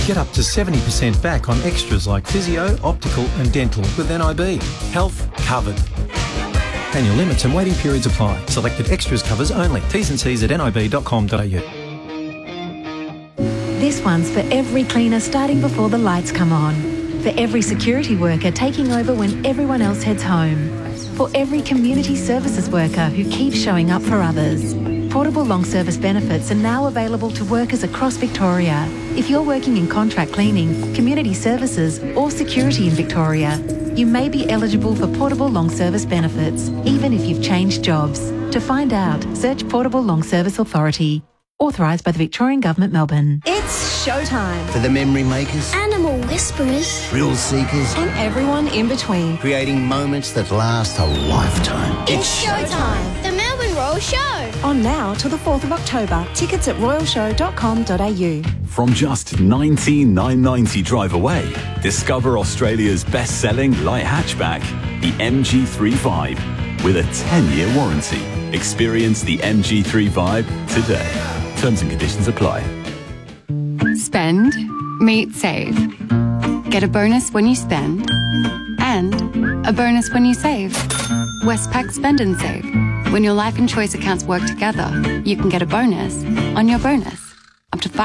Get up to 70% back on extras like physio, optical and dental with NIB. Health covered. Annual limits and waiting periods apply. Selected extras covers only. T's and C's at nib.com.au. This one's for every cleaner starting before the lights come on. For every security worker taking over when everyone else heads home. For every community services worker who keeps showing up for others. Portable long service benefits are now available to workers across Victoria. If you're working in contract cleaning, community services or security in Victoria, you may be eligible for portable long service benefits, even if you've changed jobs. To find out, search Portable Long Service Authority. Authorised by the Victorian Government, Melbourne. It's showtime. For the memory makers, Animal whisperers, thrill seekers, and everyone in between. creating moments that last a lifetime. It's showtime. The Melbourne Royal Show. On now till the 4th of October. Tickets at royalshow.com.au. From just $19,990 drive away, discover Australia's best-selling light hatchback, the MG3 Vibe, with a 10-year warranty. Experience the MG3 Vibe today. Terms and conditions apply. Spend, meet, save. Get a bonus when you spend and a bonus when you save. Westpac Spend and Save. When your life and choice accounts work together, you can get a bonus on your bonus, up to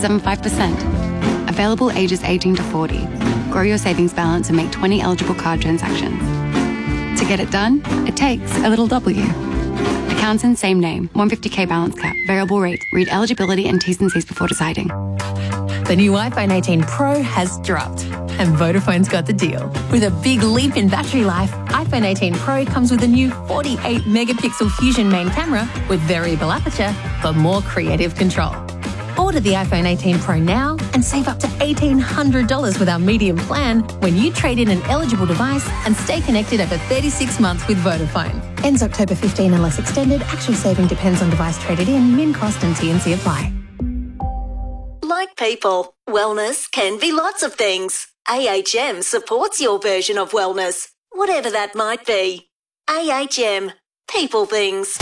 5.75%. Available ages 18 to 40. Grow your savings balance and make 20 eligible card transactions. To get it done, it takes a little W. Accounts in same name, 150k balance cap, variable rate. Read eligibility and T's and C's before deciding. The new iPhone 18 Pro has dropped, and Vodafone's got the deal. With a big leap in battery life, iPhone 18 Pro comes with a new 48-megapixel Fusion main camera with variable aperture for more creative control. Order the iPhone 18 Pro now and save up to $1,800 with our medium plan when you trade in an eligible device and stay connected over 36 months with Vodafone. Ends October 15 unless extended. Actual saving depends on device traded in. Min cost and T&C apply. Like people, wellness can be lots of things. AHM supports your version of wellness, whatever that might be. AHM. People things.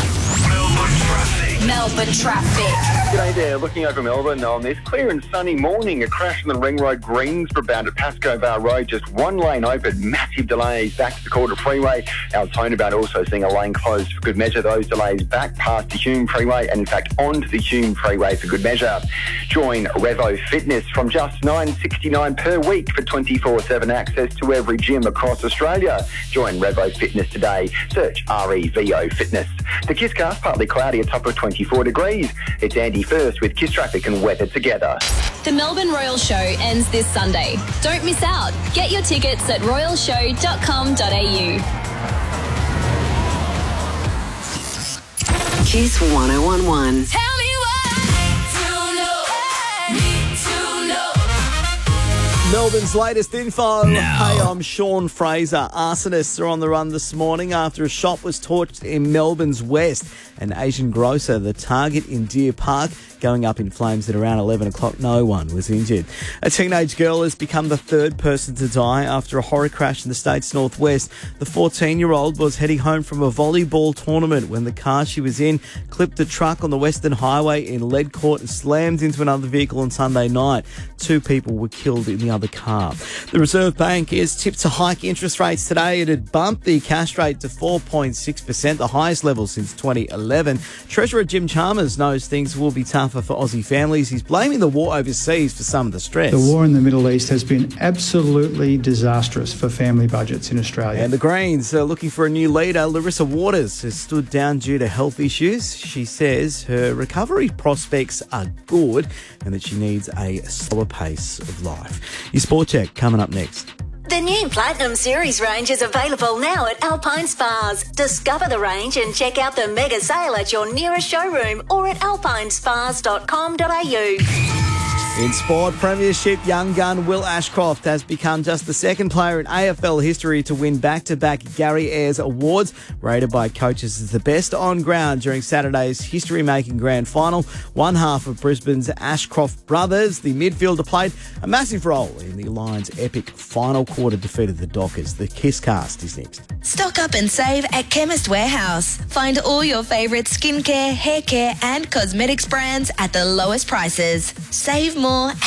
Melbourne traffic. G'day there, looking over Melbourne on this clear and sunny morning. A crash on the Ring Road Greensborough bound at Pascoe Bar Road, just one lane open, massive delays back to the Calder Freeway. Altona bound also seeing a lane closed for good measure. Those delays back past the Hume Freeway and in fact onto the Hume Freeway for good measure. Join Revo Fitness from just $9.69 per week for 24/7 access to every gym across Australia. Join Revo Fitness today. Search REVO Fitness. The Kisscast partly cloudy, a top of 24 degrees. It's Andy First with Kiss Traffic and weather together. The Melbourne Royal Show ends this Sunday. Don't miss out. Get your tickets at royalshow.com.au. Kiss 1011. Melbourne's latest info. Hey, I'm Sean Fraser. Arsonists are on the run this morning after a shop was torched in Melbourne's west. An Asian grocer, the Target in Deer Park, going up in flames at around 11 o'clock. No one was injured. A teenage girl has become the third person to die after a horror crash in the state's northwest. The 14-year-old was heading home from a volleyball tournament when the car she was in clipped a truck on the Western Highway in Leadcourt and slammed into another vehicle on Sunday night. 2 people were killed in the other car. The Reserve Bank is tipped to hike interest rates today. It had bumped the cash rate to 4.6%, the highest level since 2011. Treasurer Jim Chalmers knows things will be tougher for Aussie families. He's blaming the war overseas for some of the stress. The war in the Middle East has been absolutely disastrous for family budgets in Australia. And the Greens are looking for a new leader. Larissa Waters has stood down due to health issues. She says her recovery prospects are good and that she needs a slower pace of life. Your Sport Check coming up next. The new Platinum Series range is available now at Alpine Spas. Discover the range and check out the mega sale at your nearest showroom or at alpinespas.com.au. In sport, Premiership young gun Will Ashcroft has become just the second player in AFL history to win back-to-back Gary Ayres awards, rated by coaches as the best on ground during Saturday's history-making grand final. One half of Brisbane's Ashcroft brothers, the midfielder, played a massive role in the Lions' epic final quarter defeat of the Dockers. The Kisscast is next. Stock up and save at Chemist Warehouse. Find all your favourite skincare, hair care and cosmetics brands at the lowest prices. Save more